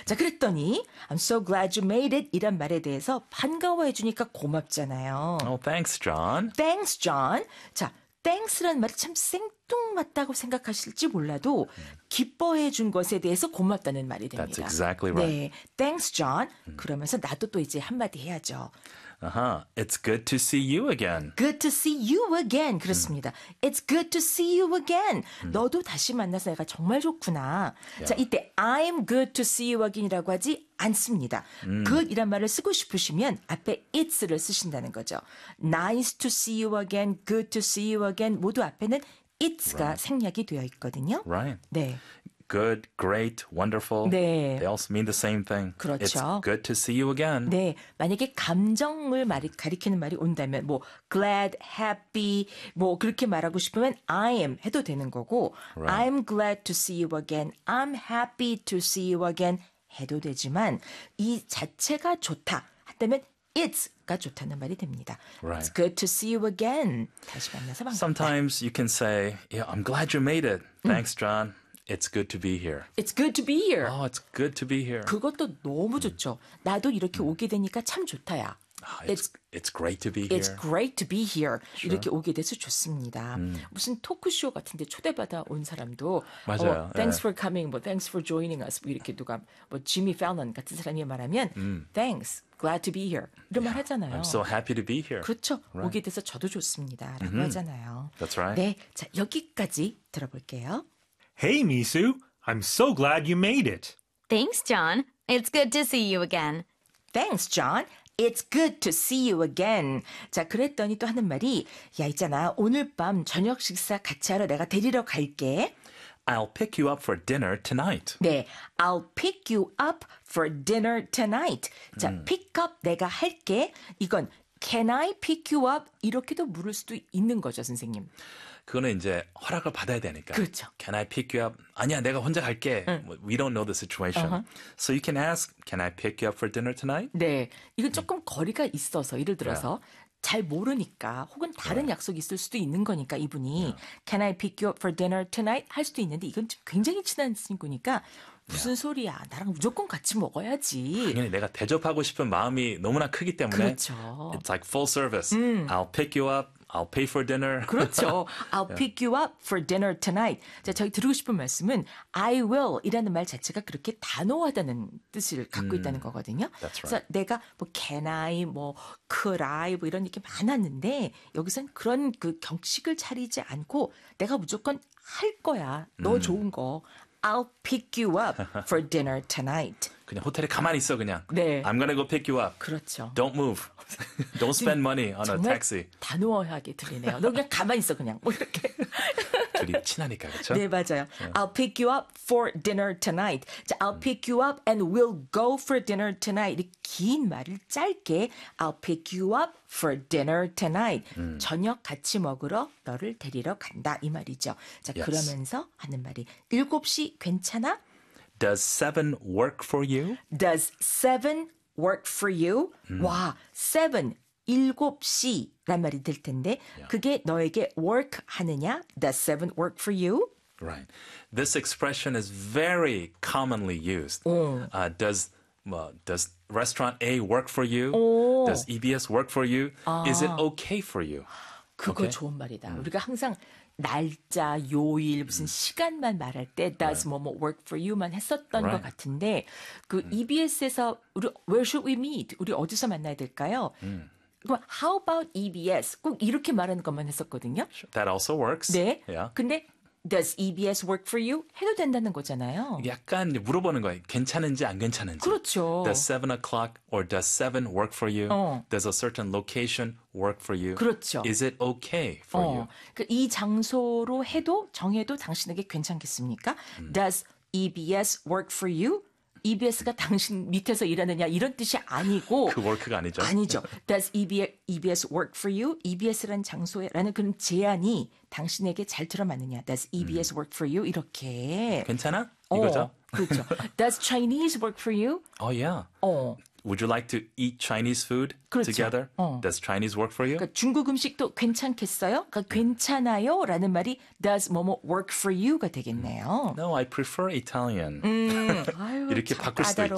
자, 그랬더니 I'm so glad you made it 이란 말에 대해서 반가워해 주니까 고맙잖아요. Oh, thanks, John. Thanks, John. 자, thanks라는 말이 참 생뚱맞다고 생각하실지 몰라도 기뻐해 준 것에 대해서 고맙다는 말이 됩니다. That's exactly right. 네, thanks, John. 그러면서 나도 또 이제 한마디 해야죠. It's good to see you again. Good to see you again. 그렇습니다. It's good to see you again. 너도 다시 만나서 내가 정말 좋구나. 자, 이때 I'm good to see you again이라고 하지 않습니다. good이란 말을 쓰고 싶으시면 앞에 it's를 쓰신다는 거죠. Nice to see you again, good to see you again 모두 앞에는 it's가 생략이 되어 있거든요. Right. 네. Good, great, wonderful. 네. They all mean the same thing. 그렇죠. It's good to see you again. 네, 만약에 감정을 가리키는 말이 온다면 뭐 glad, happy 뭐 그렇게 말하고 싶으면 I am 해도 되는 거고 Right. I'm glad to see you again, I'm happy to see you again 해도 되지만 이 자체가 좋다 한다면 it's가 좋다는 말이 됩니다. Right. It's good to see you again. 다시 만나서 반갑다. Sometimes you can say, yeah, I'm glad you made it. Thanks, John. It's good to be here. It's good to be here. Oh, it's good to be here. 그것도 너무 좋죠. 나도 이렇게 오게 되니까 참 좋다야. It's great to be here. It's great to be here. 이렇게 오게 돼서 좋습니다. 무슨 토크쇼 같은데 초대받아 온 사람도 맞아요. Thanks for coming, 뭐 Thanks for joining us. 뭐 이렇게 누가 뭐 지미 팰런 같은 사람이 말하면 Thanks, glad to be here. 이런 말 하잖아요. I'm so happy to be here. 그렇죠. 오게 돼서 저도 좋습니다. 라고 하잖아요. That's right. 네, 자 여기까지 들어볼게요. Hey, Misu. I'm so glad you made it. Thanks, John. It's good to see you again. Thanks, John. It's good to see you again. 자, 그랬더니 또 하는 말이 야, 있잖아. 오늘 밤 저녁 식사 같이 하러 내가 데리러 갈게. I'll pick you up for dinner tonight. 네, I'll pick you up for dinner tonight. 자, pick up 내가 할게. 이건 can I pick you up? 이렇게도 물을 수도 있는 거죠, 선생님. 그거는 이제 허락을 받아야 되니까. 그렇죠. Can I pick you up? 아니야, 내가 혼자 갈게. We don't know the situation. So you can ask, can I pick you up for dinner tonight? 네, 이건 조금 거리가 있어서 예를 들어서 잘 모르니까 혹은 다른 약속이 있을 수도 있는 거니까 이분이 Can I pick you up for dinner tonight? 할 수도 있는데 이건 좀 굉장히 친한 친구니까 무슨 소리야. 나랑 무조건 같이 먹어야지. 당연히 내가 대접하고 싶은 마음이 너무나 크기 때문에 그렇죠. It's like full service. I'll pick you up. I'll pay for dinner. 그렇죠. I'll pick you up for dinner tonight. 자, 저희 드리고 싶은 말씀은 I will 이라는 말 자체가 그렇게 단호하다는 뜻을 갖고 있다는 거거든요. That's right. 그래서 내가 뭐 can I, 뭐 could I 뭐 이런 게 많았는데 여기선 그런 그 경식을 차리지 않고 내가 무조건 할 거야. 너 좋은 거. I'll pick you up for dinner tonight. 그냥 호텔에 가만히 있어 그냥. 네. I'm gonna go pick you up. 그렇죠. Don't move. Don't spend money on a 정말 taxi. 단호하게 들리네요. 너 그냥 가만히 있어 그냥. 뭐 이렇게. 둘이 친하니까 그렇죠? 네, 맞아요. I'll pick you up for dinner tonight. 자, I'll pick you up and we'll go for dinner tonight. 이 긴 말을 짧게 I'll pick you up for dinner tonight. 저녁 같이 먹으러 너를 데리러 간다 이 말이죠. 자, Yes. 그러면서 하는 말이 7시 괜찮아? Does 7 work for you? Does 7 work for you? 와, 7 7시란 말이 될 텐데 그게 너에게 work 하느냐? Does 7 work for you? Right. This expression is very commonly used. Does restaurant A work for you? Does EBS work for you? Is it okay for you? 그거 오케이? 좋은 말이다. 우리가 항상 날짜, 요일, 무슨 시간만 말할 때 does 뭐뭐 work for you만 했었던 Right. 것 같은데 그 EBS에서 우리 where should we meet? 우리 어디서 만나야 될까요? 그럼 how about EBS? 꼭 이렇게 말하는 것만 했었거든요. That also works. 네. Yeah. 근데 does EBS work for you? 해도 된다는 거잖아요. 약간 이제 물어보는 거예요. 괜찮은지 안 괜찮은지. 그렇죠. Does 7 o'clock or does 7 work for you? Does a certain location work for you? 그렇죠. Is it okay for you? 이 장소로 해도 정해도 당신에게 괜찮겠습니까? Does EBS work for you? EBS가 당신 밑에서 일하느냐 이런 뜻이 아니고 그 work가 아니죠. 아니죠. Does EBS work for you? EBS라는 장소에라는 그런 제안이 당신에게 잘 들어맞느냐? Does EBS work for you? 이렇게. 괜찮아? 이거죠. 그렇죠. Does Chinese work for you? Oh yeah. Would you like to eat Chinese food 그렇죠. together? Does Chinese work for you? 그러니까 중국 음식도 괜찮겠어요? 그러니까 괜찮아요? 라는 말이 does 뭐뭐 work for you가 되겠네요. No, I prefer Italian. 아유, 이렇게 참 바꿀 수도 까다로워.